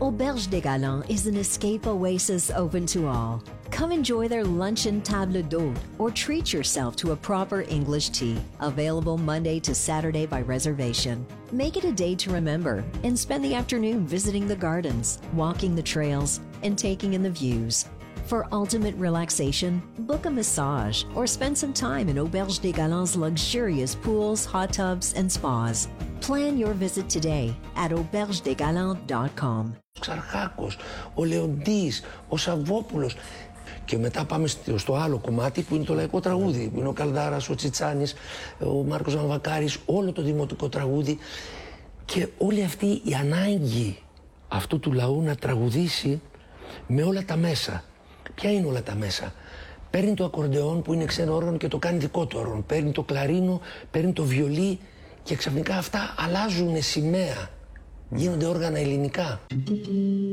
Auberge des Galants is an escape oasis open to all. Come enjoy their luncheon table d'hôte or treat yourself to a proper English tea, available Monday to Saturday by reservation. Make it a day to remember and spend the afternoon visiting the gardens, walking the trails, and taking in the views. For ultimate relaxation, book a massage or spend some time in Auberge des Galants' luxurious pools, hot tubs, and spas. Plan your visit today at aubergedesgalants.com. Ο Ξαρχάκος, ο Λεοντής, ο Σαββόπουλος. Και μετά πάμε στο άλλο κομμάτι που είναι το λαϊκό τραγούδι, που είναι ο Καλδάρας, ο Τσιτσάνης, ο Μάρκος Αναβακάρης, όλο το δημοτικό τραγούδι. Και όλη αυτή η ανάγκη αυτού του λαού να τραγουδήσει με όλα τα μέσα. Ποια είναι όλα τα μέσα? Παίρνει το ακορντεόν που είναι ξένο όργανο και το κάνει δικό του όργανο. Παίρνει το κλαρίνο, παίρνει το βιολί και ξαφνικά αυτά αλλάζουν σημαία. Γίνονται όργανα ελληνικά.